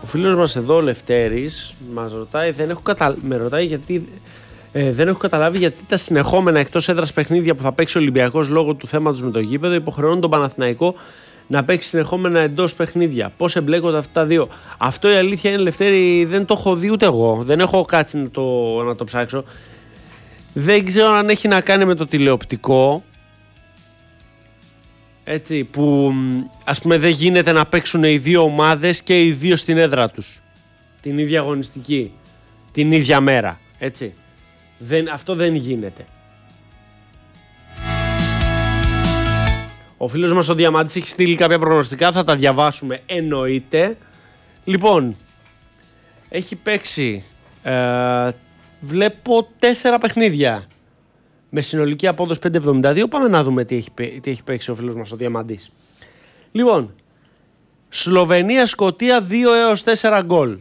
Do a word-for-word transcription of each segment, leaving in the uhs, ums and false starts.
φίλος μας εδώ, ο Λευτέρης, μας ρωτάει, δεν έχω κατα... με ρωτάει γιατί ε, δεν έχω καταλάβει γιατί τα συνεχόμενα εκτός έδρας παιχνίδια που θα παίξει ο Ολυμπιακός λόγω του θέματος με το γήπεδο υποχρεώνουν τον Παναθηναϊκό να παίξει συνεχόμενα εντός παιχνίδια. Πώς εμπλέκονται αυτά τα δύο? Αυτό η αλήθεια είναι, Λευτέρη, δεν το έχω δει ούτε εγώ. Δεν έχω κάτσει να το, να το ψάξω. Δεν ξέρω αν έχει να κάνει με το τηλεοπτικό. Έτσι, που ας πούμε δεν γίνεται να παίξουν οι δύο ομάδες και οι δύο στην έδρα τους την ίδια αγωνιστική, την ίδια μέρα. Έτσι. Δεν, αυτό δεν γίνεται. Ο φίλος μας ο Διαμαντής έχει στείλει κάποια προγνωστικά, θα τα διαβάσουμε εννοείται. Λοιπόν, έχει παίξει, ε, βλέπω τέσσερα παιχνίδια με συνολική απόδοση πέντε εβδομήντα δύο. Πάμε να δούμε τι έχει, τι έχει παίξει ο φίλος μας ο Διαμαντής. Λοιπόν, Σλοβενία-Σκωτία δύο έως τέσσερα γκολ.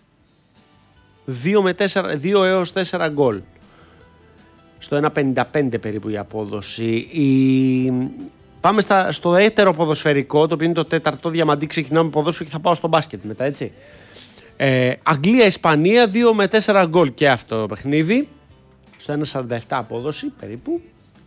δύο έως τέσσερα γκολ. Στο ένα πενήντα πέντε περίπου η απόδοση. Η... Πάμε στα, στο έτερο ποδοσφαιρικό, το οποίο είναι το τέταρτο. Διαμαντή, ξεκινάμε με ποδόσφαιρο και θα πάω στο μπάσκετ μετά, έτσι. Ε, Αγγλία-Ισπανία δύο με τέσσερα γκολ και αυτό το παιχνίδι. Στο ένα σαράντα επτά απόδοση περίπου.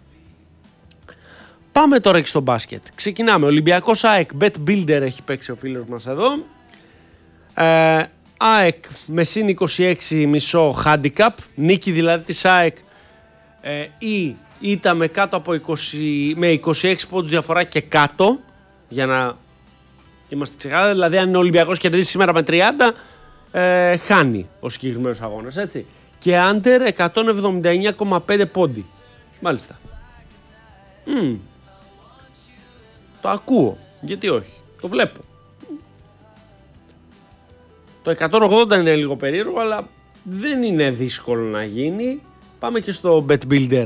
Πάμε τώρα και στο μπάσκετ. Ξεκινάμε. Ολυμπιακός ΑΕΚ, Bet Builder έχει παίξει ο φίλος μας εδώ. Ε, ΑΕΚ με συν είκοσι έξι κόμμα πέντε handicap. Νίκη δηλαδή της ΑΕΚ ε, ή ήττα με κάτω από είκοσι, με είκοσι έξι πόντους διαφορά και κάτω. Για να είμαστε ξεκάθαροι. Δηλαδή αν ο Ολυμπιακός κερδίσει σήμερα με τριάντα ε, χάνει ο συγκεκριμένος αγώνας, έτσι. Και under εκατόν εβδομήντα εννέα κόμμα πέντε πόντι. Μάλιστα. Mm. Το ακούω. Γιατί όχι. Το βλέπω. Το εκατόν ογδόντα είναι λίγο περίεργο, αλλά δεν είναι δύσκολο να γίνει. Πάμε και στο Bet Builder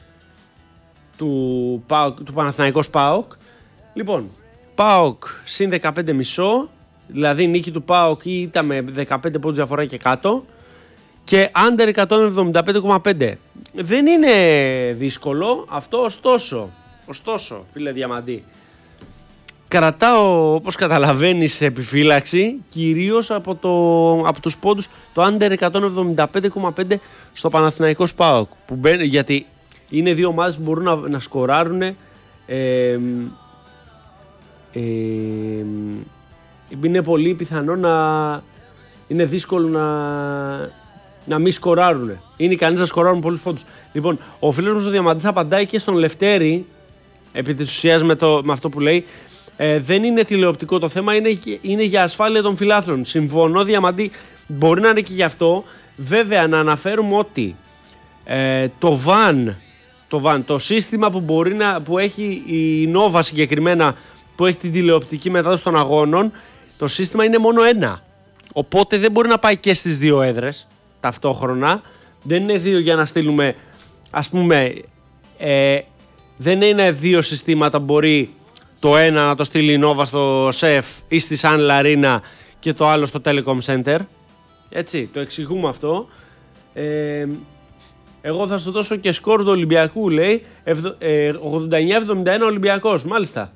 του, του Παναθηναϊκός ΠΑΟΚ. Λοιπόν, ΠΑΟΚ συν δεκαπέντε κόμμα πέντε, δηλαδή νίκη του ΠΑΟΚ ή ήταν με δεκαπέντε πόντους διαφορά και κάτω. Και under εκατόν εβδομήντα πέντε κόμμα πέντε. Δεν είναι δύσκολο αυτό, ωστόσο, ωστόσο φίλε Διαμαντή, κρατάω όπως καταλαβαίνεις σε επιφύλαξη κυρίως από, το, από τους πόντους το under εκατόν εβδομήντα πέντε κόμμα πέντε στο Παναθηναϊκός ΠΑΟΚ, που μπαίνει, γιατί είναι δύο ομάδες που μπορούν να, να σκοράρουν ε, ε, ε, είναι πολύ πιθανό να είναι δύσκολο να να μην σκοράρουν. Είναι ικανοί να σκοράρουν πολλούς πόντους. Λοιπόν, ο φίλος μας ο Διαμαντής απαντάει και στον Λευτέρη, επί της ουσίας με, το, με αυτό που λέει, ε, δεν είναι τηλεοπτικό το θέμα, είναι, είναι για ασφάλεια των φιλάθλων. Συμφωνώ, Διαμαντή, μπορεί να είναι και γι' αυτό. Βέβαια, να αναφέρουμε ότι ε, το βαν, το βαν, το σύστημα που, μπορεί να, που έχει η Nova συγκεκριμένα, που έχει την τηλεοπτική μετάδοση των αγώνων, το σύστημα είναι μόνο ένα. Οπότε δεν μπορεί να πάει και στις δύο έδρες ταυτόχρονα. Δεν είναι δύο για να στείλουμε, ας πούμε, ε, δεν είναι δύο συστήματα. Μπορεί το ένα να το στείλει η Nova στο ΣΕΦ ή στη Sun Larina και το άλλο στο Telecom Center. Έτσι, το εξηγούμε αυτό. Ε, εγώ θα σου δώσω και σκορ του Ολυμπιακού, λέει, ογδόντα εννέα εβδομήντα ένα Ολυμπιακός, μάλιστα.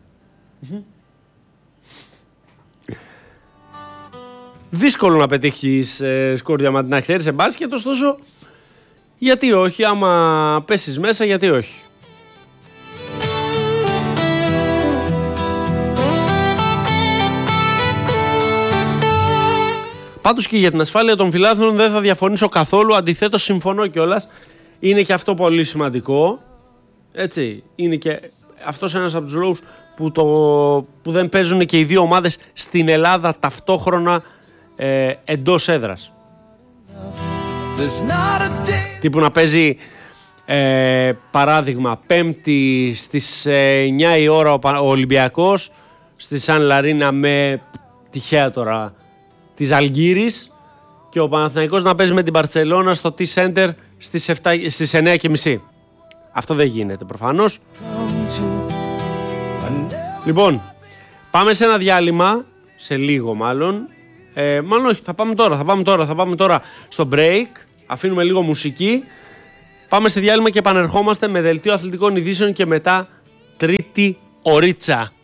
Δύσκολο να πετύχεις ε, σκορ Διαμαντή, να ξέρεις, σε μπάσκετ, ωστόσο γιατί όχι, άμα πέσεις μέσα, γιατί όχι. Πάντως και για την ασφάλεια των φιλάθλων δεν θα διαφωνήσω καθόλου, αντιθέτως συμφωνώ κιόλας, είναι και αυτό πολύ σημαντικό, έτσι, είναι και αυτός ένας από τους λόγους που, το, που δεν παίζουν και οι δύο ομάδες στην Ελλάδα ταυτόχρονα ε, εντός έδρας. Τύπου να παίζει ε, παράδειγμα Πέμπτη στις ε, εννιά η ώρα ο, ο Ολυμπιακός στη Σαν Λαρίνα με τυχαία τώρα της Αλγύρης και ο Παναθηναϊκός να παίζει με την Μπαρτσελώνα στο T-Center στις, επτά, στις εννιά και μισή. Αυτό δεν γίνεται προφανώς. Λοιπόν, πάμε σε ένα διάλειμμα, σε λίγο μάλλον. Ε, μάλλον όχι, θα πάμε τώρα, θα πάμε τώρα, θα πάμε τώρα στο break. Αφήνουμε λίγο μουσική. Πάμε σε διάλειμμα και επανερχόμαστε με δελτίο αθλητικών ειδήσεων και μετά τρίτη ωρίτσα.